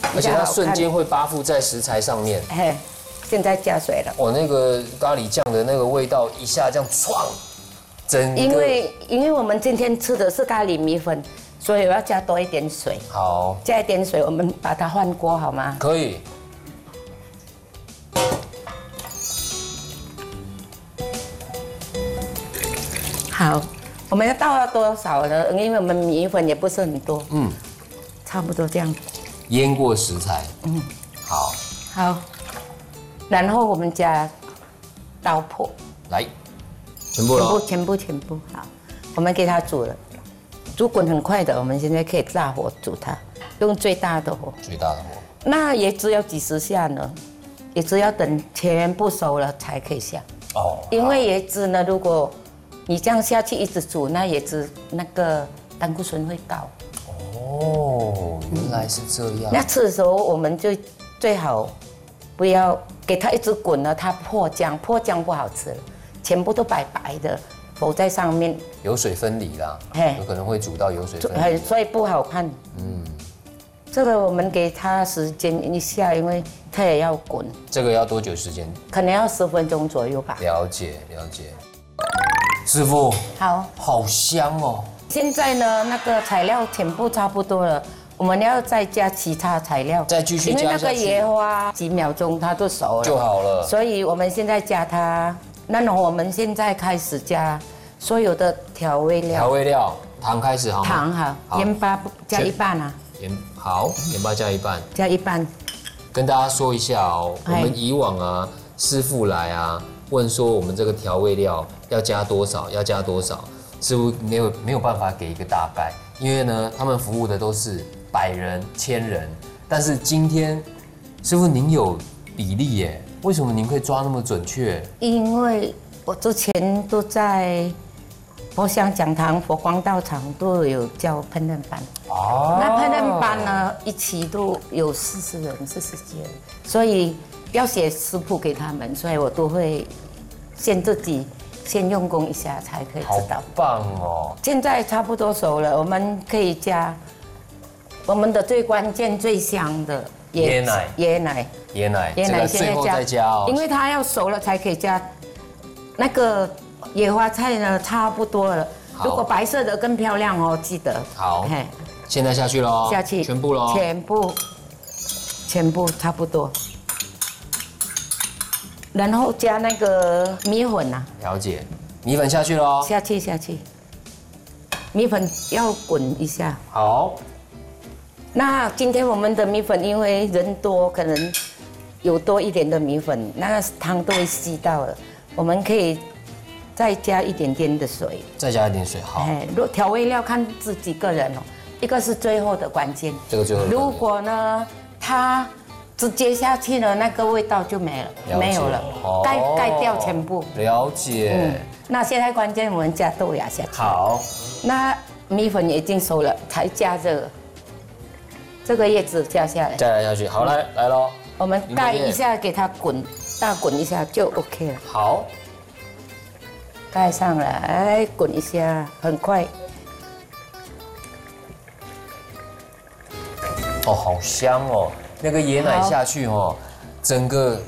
而且它瞬间会扒附在食材上面。 嘿，现在加水了。 我那个咖喱酱的那个味道一下这样唰，整个因为我们今天吃的是咖喱米粉，所以我要加多一点水。 好， 加一点水，我们把它换锅好吗？ 可以。 好，我们要倒多少呢？因为我们米粉也不是很多，差不多这样。 腌过食材，好， 好，然后我们加刀破， 来，全部了， 全部，好，我们给它煮了，煮滚很快的，我们现在可以大火煮它，用最大的火。 最大的火。 那椰汁要几时下呢？椰汁要等全部熟了才可以下。哦，因为椰汁呢，如果你这样下去一直煮，那椰汁那个胆固醇会高。 哦，原来是这样。 那吃的时候我们就最好不要给它一直滚了，它破浆不好吃了，全部都白白的浮在上面， 油水分离啦，有可能会煮到油水分离， 所以不好看。这个我们给它时间一下，因为它也要滚。 这个要多久时间？ 可能要10分钟左右吧。 了解。师傅，好香哦。现在呢，那个材料全部差不多了，我们要再加其他材料， 再继续加下去。 因为那个椰花几秒钟它就熟了就好了， 所以我们现在加它。那我们现在开始加所有的调味料。 糖开始好吗？ 糖好，盐巴加一半啊。 盐巴加一半。 加一半。 跟大家说一下哦，我们以往啊，师傅来啊，问说我们这个调味料要加多少，师傅没有办法给一个大概，因为呢，他们服务的都是100人、1000人，但是今天师傅您有比例耶，为什么您可以抓那么准确？因为我之前都在佛像讲堂、佛光道场都有教烹饪班，那烹饪班呢，一期都有40人、40几人，所以要写食谱给他们，所以我都会自己先用功一下才可以知道。好棒哦！现在差不多熟了，我们可以加我们的最关键、最香的椰奶，最后再加哦，因为它要熟了才可以加。那个野花菜呢，差不多了。如果白色的更漂亮哦，记得。好，现在下去喽，全部喽，全部差不多。然后加那个米粉啊。了解，米粉下去喽。下去。米粉要滚一下。好。那今天我们的米粉，因为人多，可能有多一点的米粉，那汤都会吸到了。我们可以再加一点点的水。再加一点水，好。调味料看自己个人哦，一个是最后的关键。这个最后。如果呢，它直接下去了，那个味道就没有了，盖掉全部。了解。那现在关键我们加豆芽下去。好。那米粉已经熟了，才加这个叶子加下来。再下去，好，来喽。我们盖一下，给它大滚一下就 OK 了。好。盖上来，滚一下，很快。哦，好香哦！那个椰奶下去哦，整个